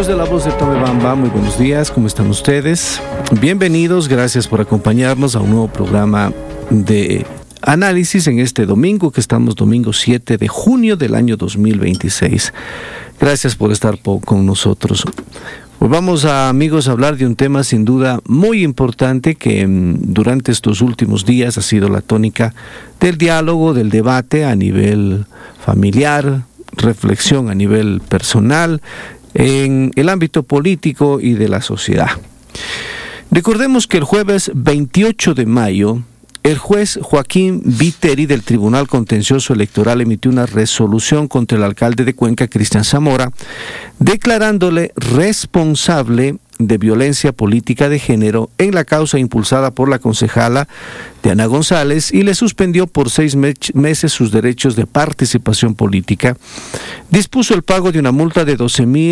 Amigos de La Voz de Tomebamba, muy buenos días, ¿cómo están ustedes? Bienvenidos, gracias por acompañarnos a un nuevo programa de análisis en este domingo, que estamos domingo 7 de junio del año 2026. Gracias por estar con nosotros. Pues vamos amigos, a hablar de un tema sin duda muy importante que durante estos últimos días ha sido la tónica del diálogo, del debate a nivel familiar, reflexión a nivel personal, en el ámbito político y de la sociedad. Recordemos que el jueves 28 de mayo, el juez Joaquín Viteri del Tribunal Contencioso Electoral emitió una resolución contra el alcalde de Cuenca, Cristian Zamora, declarándole responsable de violencia política de género en la causa impulsada por la concejala Diana González y le suspendió por 6 meses sus derechos de participación política. Dispuso el pago de una multa de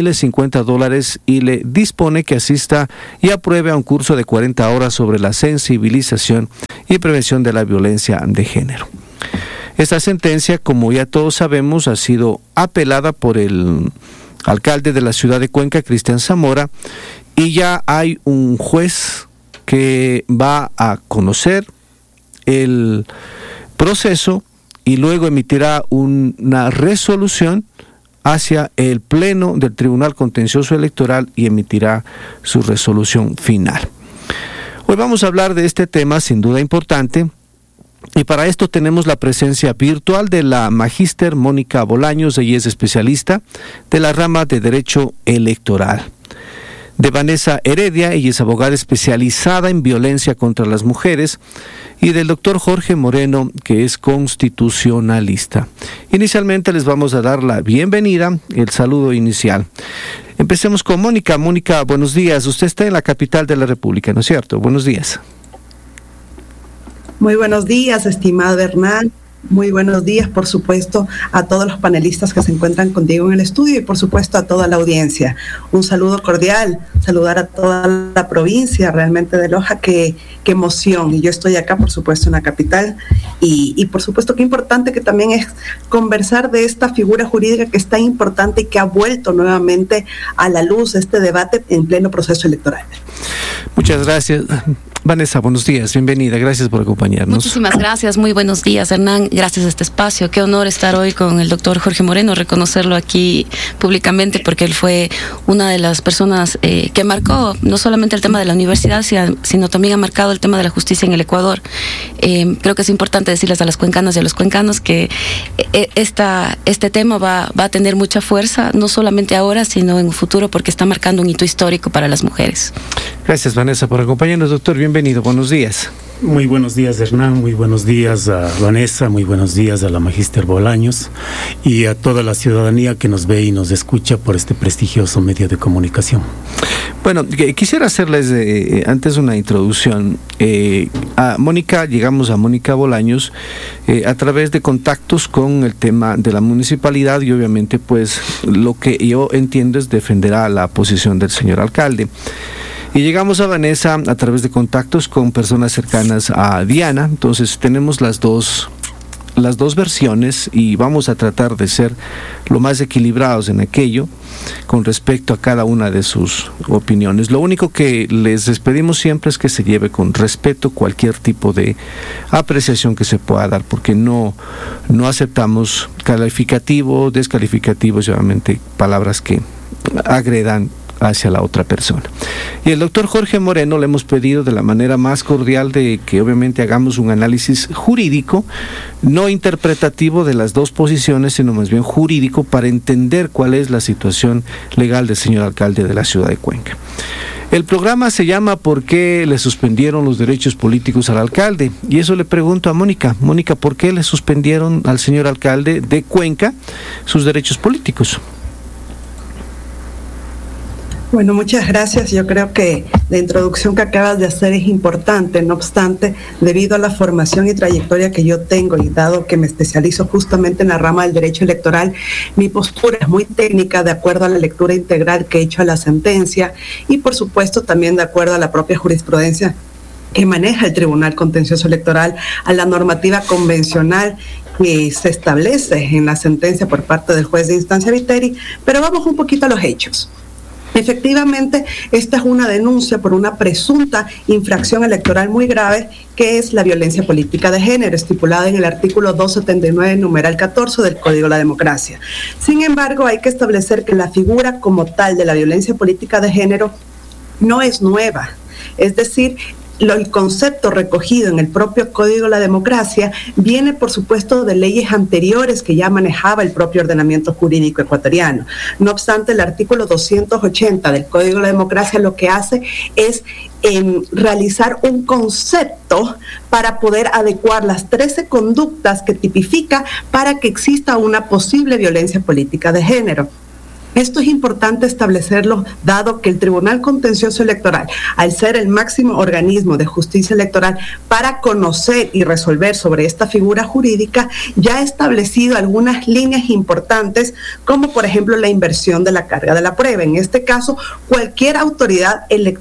$12,050 y le dispone que asista y apruebe a un curso de 40 horas sobre la sensibilización y prevención de la violencia de género. Esta sentencia, como ya todos sabemos, ha sido apelada por el alcalde de la ciudad de Cuenca, Cristian Zamora, y ya hay un juez que va a conocer el proceso y luego emitirá una resolución hacia el Pleno del Tribunal Contencioso Electoral y emitirá su resolución final. Hoy vamos a hablar de este tema sin duda importante, y para esto tenemos la presencia virtual de la magíster Mónica Bolaños. Ella es especialista de la rama de Derecho Electoral. De Vanessa Heredia, ella es abogada especializada en violencia contra las mujeres, y del doctor Jorge Moreno, que es constitucionalista. Inicialmente les vamos a dar la bienvenida, el saludo inicial. Empecemos con Mónica. Mónica, buenos días. Usted está en la capital de la República, ¿no es cierto? Buenos días. Muy buenos días, estimado Hernán. Muy buenos días, por supuesto, a todos los panelistas que se encuentran contigo en el estudio y, por supuesto, a toda la audiencia. Un saludo cordial, saludar a toda la provincia realmente de Loja, qué emoción. Y yo estoy acá, por supuesto, en la capital. Y por supuesto, qué importante que también es conversar de esta figura jurídica que es tan importante y que ha vuelto nuevamente a la luz este debate en pleno proceso electoral. Muchas gracias. Vanessa, buenos días, bienvenida, gracias por acompañarnos. Muchísimas gracias, muy buenos días, Hernán, gracias a este espacio. Qué honor estar hoy con el doctor Jorge Moreno, reconocerlo aquí públicamente, porque él fue una de las personas que marcó no solamente el tema de la universidad, sino también ha marcado el tema de la justicia en el Ecuador. Creo que es importante decirles a las cuencanas y a los cuencanos que este tema va a tener mucha fuerza, no solamente ahora, sino en un futuro, porque está marcando un hito histórico para las mujeres. Gracias, Vanessa, por acompañarnos. Doctor, bienvenido, buenos días. Muy buenos días, Hernán, muy buenos días a Vanessa, muy buenos días a la magíster Bolaños y a toda la ciudadanía que nos ve y nos escucha por este prestigioso medio de comunicación. Bueno, quisiera hacerles antes una introducción. A Mónica, llegamos a Mónica Bolaños a través de contactos con el tema de la municipalidad, y obviamente pues lo que yo entiendo es defender a la posición del señor alcalde. Y llegamos a Vanessa a través de contactos con personas cercanas a Diana. Entonces tenemos las dos versiones y vamos a tratar de ser lo más equilibrados en aquello con respecto a cada una de sus opiniones. Lo único que les pedimos siempre es que se lleve con respeto cualquier tipo de apreciación que se pueda dar, porque no aceptamos calificativos, descalificativos, obviamente palabras que agredan hacia la otra persona. Y el doctor Jorge Moreno le hemos pedido de la manera más cordial de que obviamente hagamos un análisis jurídico, no interpretativo de las dos posiciones, sino más bien jurídico, para entender cuál es la situación legal del señor alcalde de la ciudad de Cuenca. El programa se llama ¿Por qué le suspendieron los derechos políticos al alcalde? Y eso le pregunto a Mónica. Mónica, ¿por qué le suspendieron al señor alcalde de Cuenca sus derechos políticos? Bueno, muchas gracias. Yo creo que la introducción que acabas de hacer es importante. No obstante, debido a la formación y trayectoria que yo tengo y dado que me especializo justamente en la rama del derecho electoral, mi postura es muy técnica de acuerdo a la lectura integral que he hecho a la sentencia y, por supuesto, también de acuerdo a la propia jurisprudencia que maneja el Tribunal Contencioso Electoral, a la normativa convencional que se establece en la sentencia por parte del juez de instancia Viteri. Pero vamos un poquito a los hechos. Efectivamente, esta es una denuncia por una presunta infracción electoral muy grave, que es la violencia política de género, estipulada en el artículo 279, numeral 14 del Código de la Democracia. Sin embargo, hay que establecer que la figura como tal de la violencia política de género no es nueva. Es decir, el concepto recogido en el propio Código de la Democracia viene, por supuesto, de leyes anteriores que ya manejaba el propio ordenamiento jurídico ecuatoriano. No obstante, el artículo 280 del Código de la Democracia lo que hace es realizar un concepto para poder adecuar las 13 conductas que tipifica para que exista una posible violencia política de género. Esto es importante establecerlo, dado que el Tribunal Contencioso Electoral, al ser el máximo organismo de justicia electoral para conocer y resolver sobre esta figura jurídica, ya ha establecido algunas líneas importantes, como por ejemplo la inversión de la carga de la prueba. En este caso, cualquier autoridad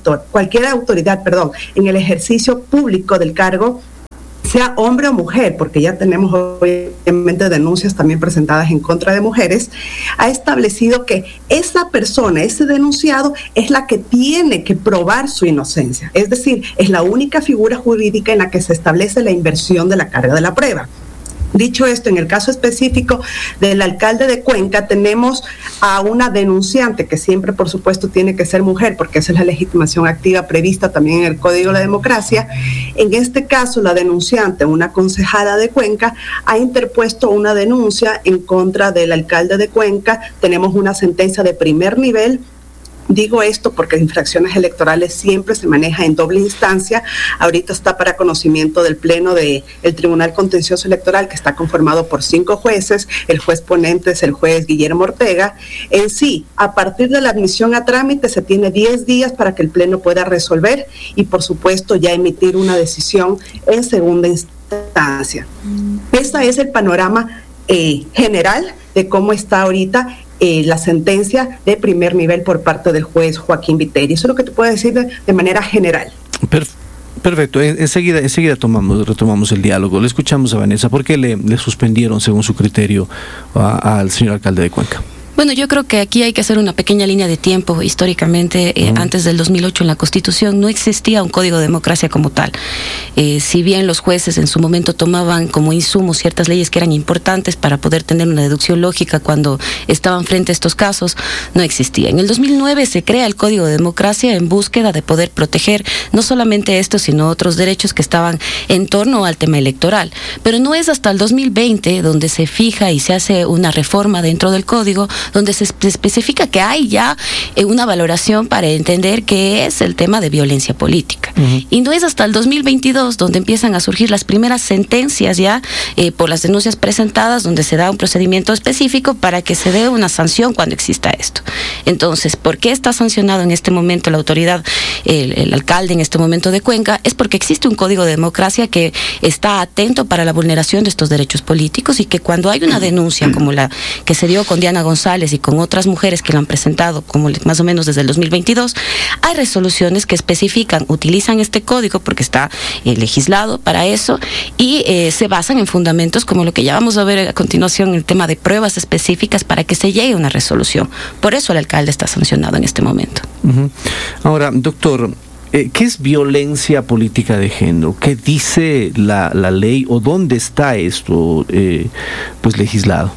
en el ejercicio público del cargo, sea hombre o mujer, porque ya tenemos obviamente denuncias también presentadas en contra de mujeres, ha establecido que esa persona, ese denunciado, es la que tiene que probar su inocencia. Es decir, es la única figura jurídica en la que se establece la inversión de la carga de la prueba. Dicho esto, en el caso específico del alcalde de Cuenca, tenemos a una denunciante que siempre, por supuesto, tiene que ser mujer, porque esa es la legitimación activa prevista también en el Código de la Democracia. En este caso, la denunciante, una concejala de Cuenca, ha interpuesto una denuncia en contra del alcalde de Cuenca. Tenemos una sentencia de primer nivel. Digo esto porque infracciones electorales siempre se maneja en doble instancia. Ahorita está para conocimiento del Pleno del Tribunal Contencioso Electoral, que está conformado por 5 jueces. El juez ponente es el juez Guillermo Ortega. En sí, a partir de la admisión a trámite se tiene 10 días para que el Pleno pueda resolver y, por supuesto, ya emitir una decisión en segunda instancia. Ese es el panorama general de cómo está ahorita la sentencia de primer nivel por parte del juez Joaquín Viteri. Eso es lo que te puedo decir de manera general. Perfecto. Enseguida retomamos el diálogo. Le escuchamos a Vanessa. ¿Por qué le suspendieron, según su criterio, al señor alcalde de Cuenca? Bueno, yo creo que aquí hay que hacer una pequeña línea de tiempo. Históricamente, antes del 2008 en la Constitución no existía un código de democracia como tal. Si bien los jueces en su momento tomaban como insumo ciertas leyes que eran importantes para poder tener una deducción lógica cuando estaban frente a estos casos, no existía. En el 2009 se crea el Código de Democracia en búsqueda de poder proteger no solamente estos, sino otros derechos que estaban en torno al tema electoral. Pero no es hasta el 2020 donde se fija y se hace una reforma dentro del código, donde se especifica que hay ya una valoración para entender qué es el tema de violencia política. Y no es hasta el 2022 donde empiezan a surgir las primeras sentencias ya por las denuncias presentadas, donde se da un procedimiento específico para que se dé una sanción cuando exista esto. Entonces, ¿por qué está sancionado en este momento la autoridad, el alcalde en este momento de Cuenca? Es porque existe un código de democracia que está atento para la vulneración de estos derechos políticos, y que cuando hay una denuncia como la que se dio con Diana González y con otras mujeres que lo han presentado como más o menos desde el 2022, hay resoluciones que especifican, utilizan este código porque está legislado para eso, y se basan en fundamentos como lo que ya vamos a ver a continuación, el tema de pruebas específicas para que se llegue a una resolución. Por eso el alcalde está sancionado en este momento. Ahora, doctor, ¿qué es violencia política de género? ¿Qué dice la ley, o dónde está esto legislado?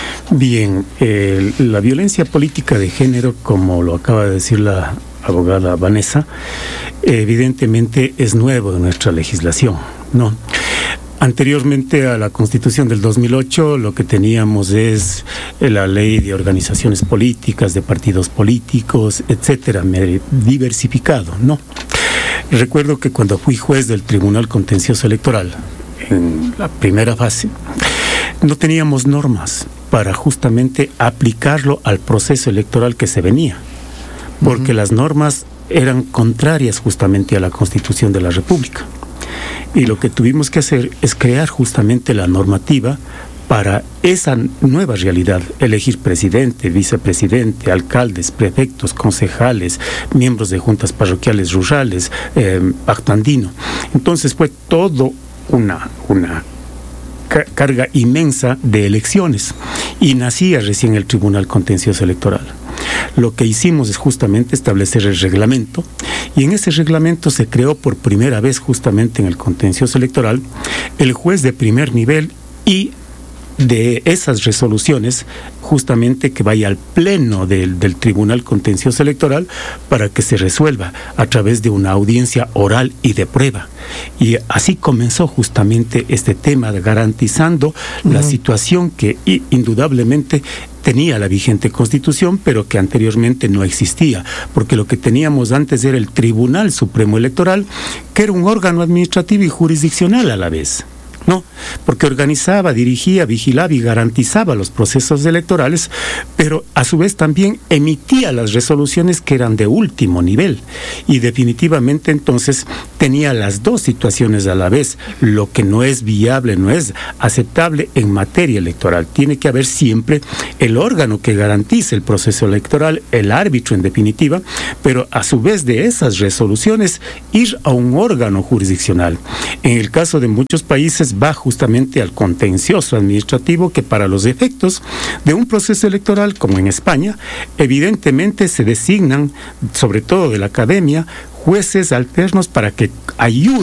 Bien, la violencia política de género, como lo acaba de decir la abogada Vanessa, evidentemente es nuevo en nuestra legislación, ¿no? Anteriormente a la Constitución del 2008, lo que teníamos es la ley de organizaciones políticas, de partidos políticos, etcétera, diversificado, ¿no? Recuerdo que cuando fui juez del Tribunal Contencioso Electoral, en la primera fase, no teníamos normas para justamente aplicarlo al proceso electoral que se venía, porque las normas eran contrarias justamente a la Constitución de la República. Y lo que tuvimos que hacer es crear justamente la normativa para esa nueva realidad, elegir presidente, vicepresidente, alcaldes, prefectos, concejales, miembros de juntas parroquiales rurales, actandino. Entonces fue todo una carga inmensa de elecciones, y nacía recién el Tribunal Contencioso Electoral. lo que hicimos es justamente establecer el reglamento, y en ese reglamento se creó por primera vez justamente en el contencioso electoral el juez de primer nivel, y de esas resoluciones justamente que vaya al pleno del Tribunal Contencioso Electoral para que se resuelva a través de una audiencia oral y de prueba. Y así comenzó justamente este tema, garantizando la situación que indudablemente tenía la vigente Constitución, pero que anteriormente no existía, porque lo que teníamos antes era el Tribunal Supremo Electoral, que era un órgano administrativo y jurisdiccional a la vez, ¿no? Porque organizaba, dirigía, vigilaba y garantizaba los procesos electorales, pero a su vez también emitía las resoluciones que eran de último nivel, y definitivamente entonces tenía las dos situaciones a la vez. Lo que no es viable, no es aceptable en materia electoral. Tiene que haber siempre el órgano que garantice el proceso electoral, el árbitro en definitiva, pero a su vez de esas resoluciones ir a un órgano jurisdiccional. En el caso de muchos países va justamente al contencioso administrativo, que para los efectos de un proceso electoral, como en España, evidentemente se designan, sobre todo de la academia, jueces alternos para que ayuden